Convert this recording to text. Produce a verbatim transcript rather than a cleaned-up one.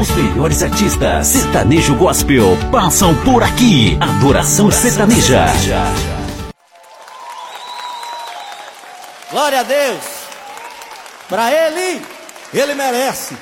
Os melhores artistas sertanejo gospel passam por aqui. Adoração Sertaneja. Glória a Deus. Pra ele, ele merece.